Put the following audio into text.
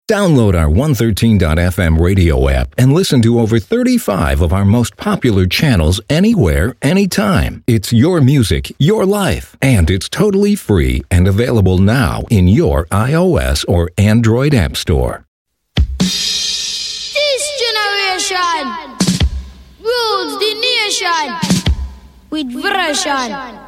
Download our 113.fm radio app and listen to over 35 of our most popular channels anywhere, anytime. It's your music, your life, and it's totally free and available now in your iOS or Android app store. This generation rules the nation with version.